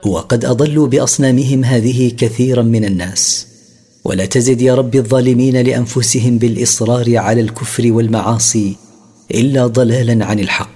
وقد أضلوا بأصنامهم هذه كثيرا من الناس. ولا تزد يا رب الظالمين لأنفسهم بالإصرار على الكفر والمعاصي إلا ضلالا عن الحق.